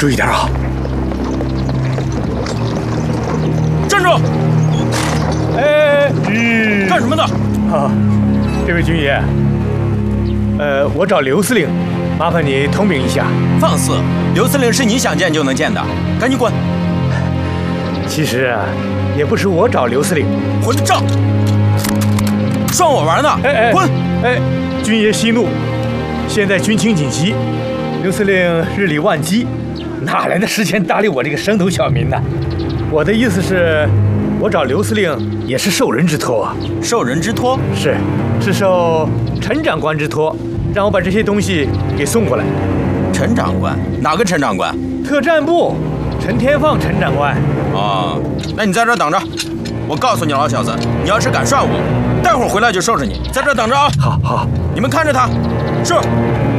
注意点啊！ 站住！干什么的？ 啊，这位军爷，我找刘司令，麻烦你通禀一下。 放肆！刘司令是你想见就能见的，赶紧滚！ 其实啊，也不是我找刘司令， 混账！涮我玩呢！滚！ 军爷息怒，现在军情紧急，刘司令日理万机，哪来的时间搭理我这个生头小民呢？我的意思是，我找刘司令也是受人之托啊。 受人之托？ 是受陈长官之托，让我把这些东西给送过来。 陈长官？哪个陈长官？ 特战部陈天放陈长官。 哦，那你在这儿等着。我告诉你老小子，你要是敢涮我，待会儿回来就收拾你。在这儿等着啊！ 好， 你们看着他。是。